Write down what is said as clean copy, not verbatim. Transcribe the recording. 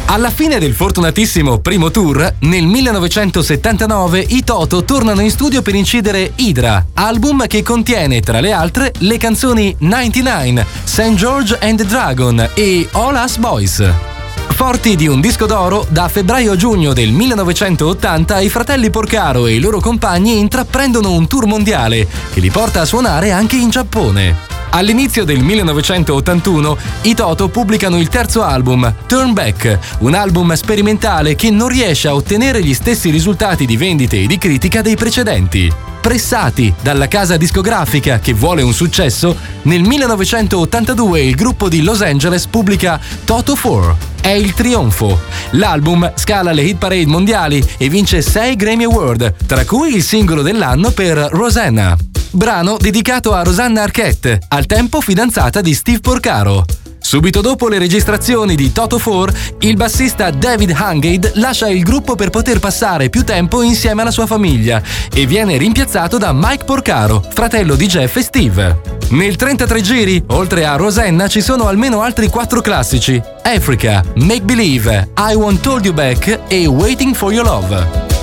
Alla fine del fortunatissimo primo tour, nel 1979 i Toto tornano in studio per incidere Hydra, album che contiene, tra le altre, le canzoni 99, St. George and the Dragon e All Us Boys. Forti di un disco d'oro, da febbraio a giugno del 1980 i fratelli Porcaro e i loro compagni intraprendono un tour mondiale che li porta a suonare anche in Giappone. All'inizio del 1981 i Toto pubblicano il terzo album, Turn Back, un album sperimentale che non riesce a ottenere gli stessi risultati di vendite e di critica dei precedenti. Pressati dalla casa discografica che vuole un successo, nel 1982 il gruppo di Los Angeles pubblica Toto 4. È il trionfo. L'album scala le hit parade mondiali e vince 6 Grammy Award, tra cui il singolo dell'anno per Rosanna. Brano dedicato a Rosanna Arquette, al tempo fidanzata di Steve Porcaro. Subito dopo le registrazioni di Toto 4, il bassista David Hungate lascia il gruppo per poter passare più tempo insieme alla sua famiglia e viene rimpiazzato da Mike Porcaro, fratello di Jeff e Steve. Nel 33 giri, oltre a Rosanna, ci sono almeno altri 4 classici: Africa, Make Believe, I Want Told You Back e Waiting for Your Love.